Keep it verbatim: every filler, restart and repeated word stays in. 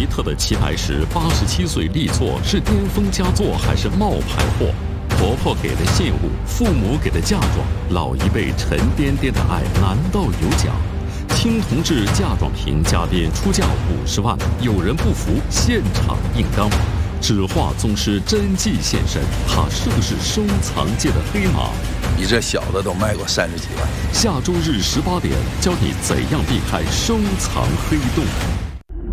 奇特的棋牌时，八十七岁力挫是巅峰佳作还是冒牌货？婆婆给的信物，父母给的嫁妆，老一辈沉甸甸的爱难道有假？青铜制嫁妆瓶家电出价五十万，有人不服，现场硬刚。纸画宗师真迹现身，他是不是收藏界的黑马？ 你这小的都卖过三十几万。 下周日十八点，教你怎样避开收藏黑洞。